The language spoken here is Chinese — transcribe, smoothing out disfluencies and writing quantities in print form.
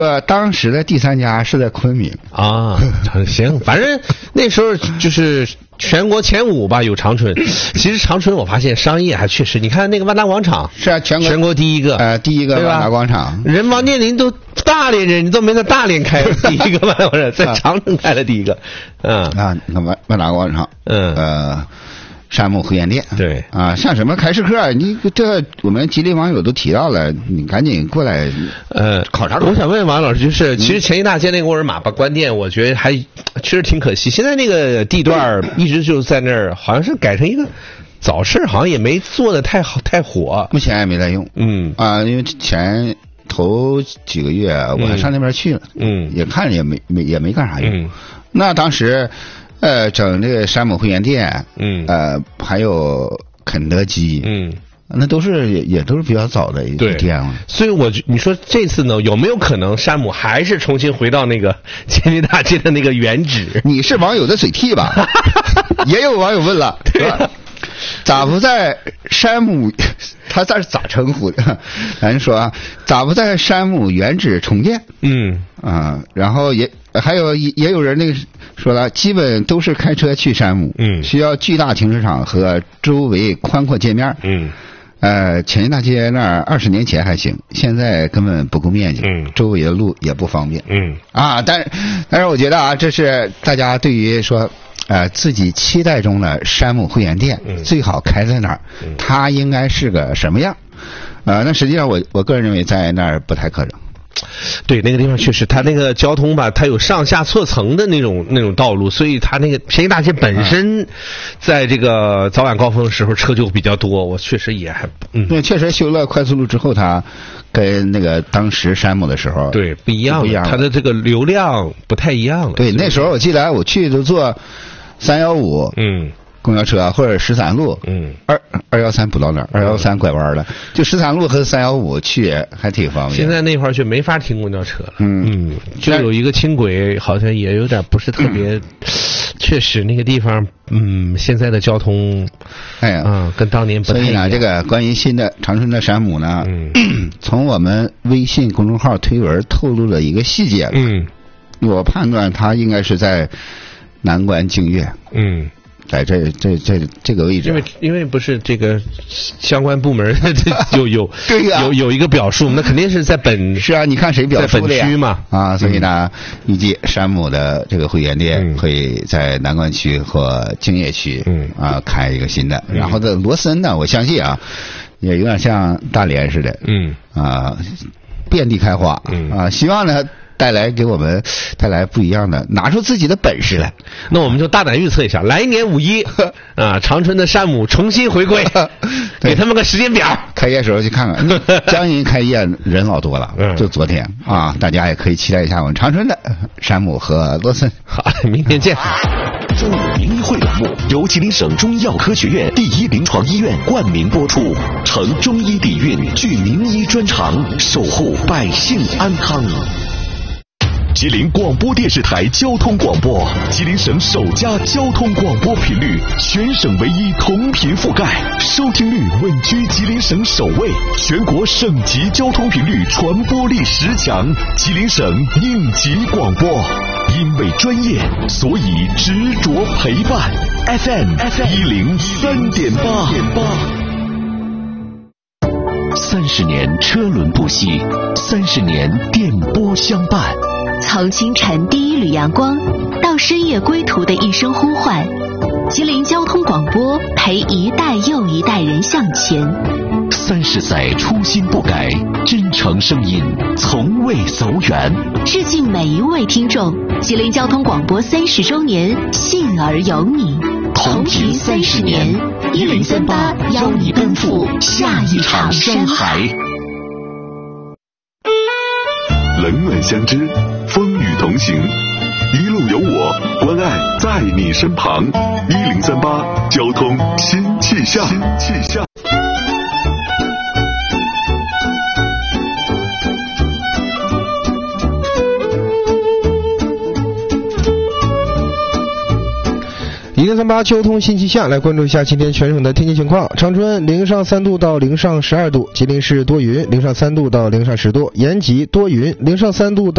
当时的第3家是在昆明啊，行，反正那时候就是全国前5吧，有长春。其实长春我发现商业还确实，你看那个万达广场是啊，全国第一个， 第一个万达广场。 人王健林都大连人，你都没在大连开第一个万达广场，在长春开了第一个。 那万达广场，山姆会员店， 对啊，像什么开市客，你这我们吉林网友都提到了，你赶紧过来考察。 我想问王老师，就是其实前一大街那个沃尔玛把关店，我觉得还确实挺可惜。现在那个地段一直就在那儿，好像是改成一个早市，好像也没做的太好太火， 目前也没在用。因为前头几个月我还上那边去了，也看着也没干啥用。那当时。整这个山姆会员店，还有肯德基，那都是也都是比较早的一个店了。 所以你说这次呢，有没有可能山姆还是重新回到那个建民大街的那个原址？ 你是网友的嘴替吧？也有网友问了，对吧？咋不在山姆？他这是咋称呼的？咱说啊，咋不在山姆原址重建？然后也有人那个说了，基本都是开车去山姆，需要巨大停车场和周围宽阔街面。前进大街那儿20年前还行，现在根本不够面积，周围的路也不方便。但是我觉得啊，这是大家对于说。自己期待中的山姆会员店最好开在哪儿？它应该是个什么样？那实际上我个人认为在那儿不太可能。 对，那个地方确实，它那个交通吧，它有上下错层的那种道路，所以它那个便宜大街本身，在这个早晚高峰的时候车就比较多。我确实也还对，确实修了快速路之后，它跟那个当时山姆的时候对不一样，它的这个流量不太一样了。 对，那时候我记得我去都坐315公交车或者13路，213不到那儿，213拐弯了，就13路和315去还挺方便。 现在那块儿就没法停公交车了，就有一个轻轨，好像也有点不是特别，确实那个地方，现在的交通，跟当年不太一样。 所以呢，这个关于新的长春的山姆呢，从我们微信公众号推文透露了一个细节，我判断它应该是在南关净月，在这个位置， 因为不是这个相关部门有一个表述，那肯定是在是啊，你看谁表述的呀？ 在本区嘛所以呢，预计山姆的这个会员店会在南关区和净月区开一个新的，然后在罗森呢，我相信啊，也有点像大连似的，遍地开花，希望呢。给我们带来不一样的，拿出自己的本事来。 那我们就大胆预测一下，来年5·1长春的山姆重新回归，给他们个时间表。 开业时候去看看，江阴开业人老多了，就昨天大家也可以期待一下我们长春的山姆和罗森。 好，明天见。 中午名医会栏目由吉林省中医药科学院第1临床医院冠名播出，承中医底蕴，具名医专长，守护百姓安康。吉林广播电视台交通广播，吉林省首家交通广播频率，全省唯一同频覆盖，收听率稳居吉林省首位，全国省级交通频率传播力10强，吉林省应急广播。因为专业，所以执着陪伴。FM 103.8。30年车轮不息，30年电波相伴。 从清晨第一缕阳光到深夜归途的一声呼唤，吉林交通广播陪一代又一代人向前。 30载初心不改，真诚声音从未走远。 致敬每一位听众，吉林交通广播30周年，信而有你，同频30年，1038邀你奔赴下一场山海。 冷暖相知，风雨同行，一路有我，关爱在你身旁。1038交通新气象。 1038交通新气象，来关注一下今天全省的天气情况。长春零上3度到零上12度，吉林市多云，零上3度到零上10度；延吉多云，零上3度到